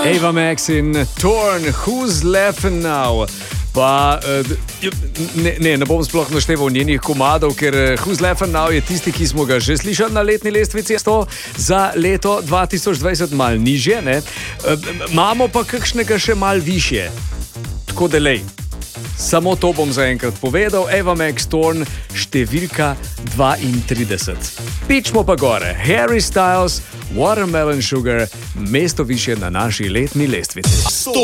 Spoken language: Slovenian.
Ava Max in Torn, Who's Laughing Now? Pa ne bom sploh našteval njenih komadov, ker Who's Laughing Now je tisti, ki smo ga že slišali na letni lestvici. Za leto 2020 mal nižje, ne? Imamo pa kakšnega še mal višje. Tako delej. Samo to bom zaenkrat povedal. Ava Max Torn, številka 32. Pičmo pa gore. Harry Styles, Watermelon Sugar, mesto višje na naši letni lestvici.